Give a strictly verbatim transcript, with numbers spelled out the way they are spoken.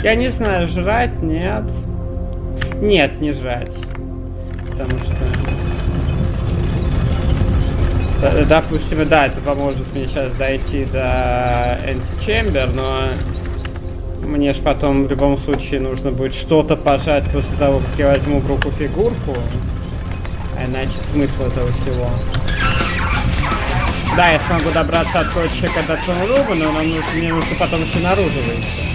Я не знаю, жрать, нет. Нет, не жрать. Потому что... Допустим, да, это поможет мне сейчас дойти до античембер, но мне ж потом в любом случае нужно будет что-то пожать после того, как я возьму в руку фигурку. А иначе смысл этого всего. Да, я смогу добраться от точки до Тронруба, но нам нужно, мне нужно потом еще наружу выйти.